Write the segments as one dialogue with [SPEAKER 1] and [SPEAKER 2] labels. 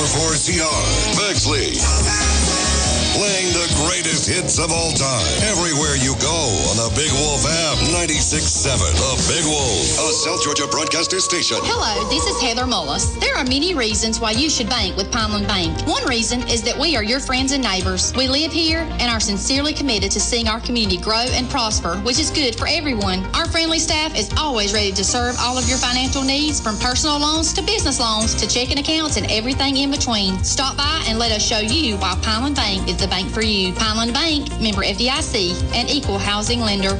[SPEAKER 1] 94.4 CR, Bexley. Playing the greatest hits of all time. Everywhere you go on the Big Wolf app. 96.7. The Big Wolf, a South Georgia broadcaster station.
[SPEAKER 2] Hello, this is Heather Mullis. There are many reasons why you should bank with Pineland Bank. One reason is that we are your friends and neighbors. We live here and are sincerely committed to seeing our community grow and prosper, which is good for everyone. Our friendly staff is always ready to serve all of your financial needs, from personal loans to business loans to checking accounts and everything in between. Stop by and let us show you why Pineland Bank is the bank for you. Pineland Bank, member FDIC, and equal housing lender.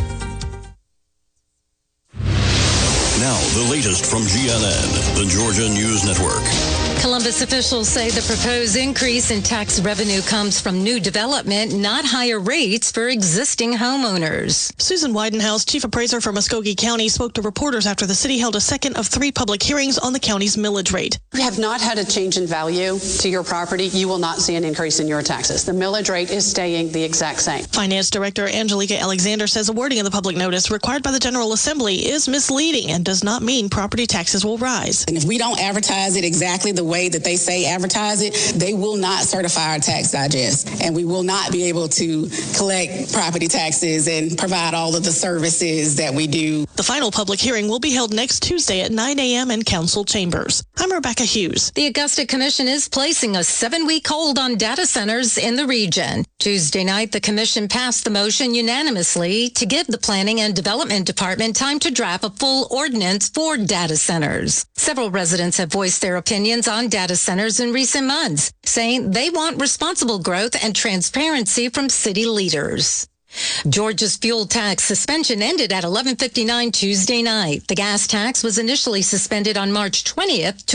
[SPEAKER 1] Now, the latest from GNN, the Georgia News Network.
[SPEAKER 3] Columbus officials say the proposed increase in tax revenue comes from new development, not higher rates for existing homeowners.
[SPEAKER 4] Susan Weidenhouse, chief appraiser for Muskogee County, spoke to reporters after the city held a second of 3 public hearings on the county's millage rate.
[SPEAKER 5] We have not had a change in value to your property. You will not see an increase in your taxes. The millage rate is staying the exact same.
[SPEAKER 4] Finance Director Angelica Alexander says the wording of the public notice required by the General Assembly is misleading and does not mean property taxes will rise.
[SPEAKER 6] And if we don't advertise it exactly the way that they say advertise it, they will not certify our tax digest, and we will not be able to collect property taxes and provide all of the services that we do.
[SPEAKER 4] The final public hearing will be held next Tuesday at 9 a.m. in council chambers. I'm Rebecca Hughes.
[SPEAKER 3] The Augusta Commission is placing a 7-week hold on data centers in the region. Tuesday night, the commission passed the motion unanimously to give the Planning and Development Department time to draft a full ordinance for data centers. Several residents have voiced their opinions on data centers in recent months, saying they want responsible growth and transparency from city leaders. Georgia's fuel tax suspension ended at 11:59 Tuesday night. The gas tax was initially suspended on March 20th